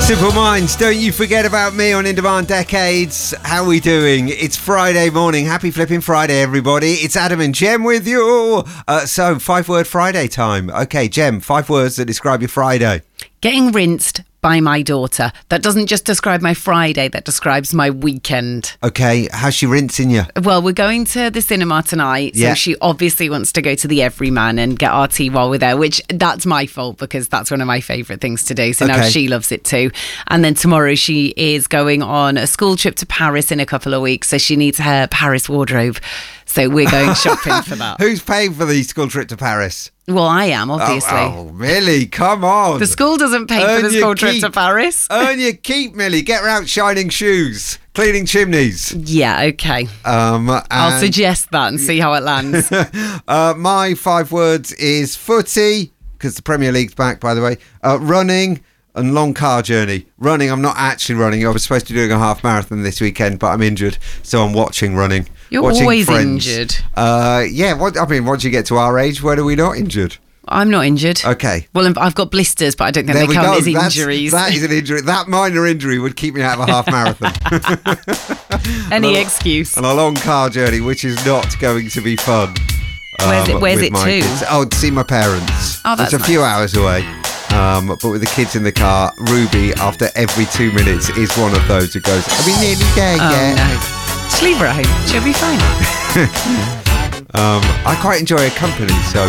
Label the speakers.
Speaker 1: Simple Minds, don't you forget about me on In Demand Decades. How are we doing? It's Friday morning. Happy flipping Friday, everybody. It's Adam and Jem with you. So, 5-word Friday time. Okay, Jem, 5 words that describe your Friday.
Speaker 2: Getting rinsed by my daughter. That doesn't just describe my Friday, that describes my weekend.
Speaker 1: Okay, how's she rinsing you?
Speaker 2: Well, we're going to the cinema tonight, so she obviously wants to go to the Everyman and get our tea while we're there, which that's my fault because that's one of my favourite things to do. So now she loves it too. And then tomorrow she is going on a school trip to Paris in a couple of weeks, so she needs her Paris wardrobe. So we're going shopping for that.
Speaker 1: Who's paying for the school trip to Paris?
Speaker 2: Well, I am, obviously.
Speaker 1: Oh, Millie, come on.
Speaker 2: The school doesn't pay for the school trip to Paris.
Speaker 1: Earn your keep, Millie. Get her out shining shoes, cleaning chimneys.
Speaker 2: Yeah, okay. I'll suggest that and see how it lands.
Speaker 1: My 5 words is footy, because the Premier League's back, by the way, running, and long car journey. Running, I'm not actually running. I was supposed to be doing a half marathon this weekend, but I'm injured, so I'm watching running.
Speaker 2: You're
Speaker 1: watching
Speaker 2: always
Speaker 1: Friends.
Speaker 2: injured.
Speaker 1: Once you get to our age, when are we not injured?
Speaker 2: I'm not injured.
Speaker 1: Okay.
Speaker 2: Well, I've got blisters, but I don't think they count as injuries.
Speaker 1: That is an injury. That minor injury would keep me out of a half marathon.
Speaker 2: Any excuse.
Speaker 1: And a long car journey, which is not going to be fun.
Speaker 2: Where's it to?
Speaker 1: Kids. Oh, to see my parents.
Speaker 2: Oh, that's
Speaker 1: It's a few hours away. But with the kids in the car, Ruby, after every 2 minutes, is one of those who goes, "Are we nearly there yet?"
Speaker 2: No. Just leave her at home. She'll be fine.
Speaker 1: I quite enjoy her company, so